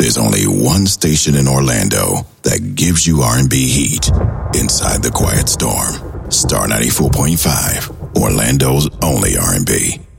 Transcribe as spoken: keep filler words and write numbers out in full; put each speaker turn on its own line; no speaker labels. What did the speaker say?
There's only one station in Orlando that gives you R and B heat inside the Quiet Storm. Star ninety-four point five, Orlando's only R and B.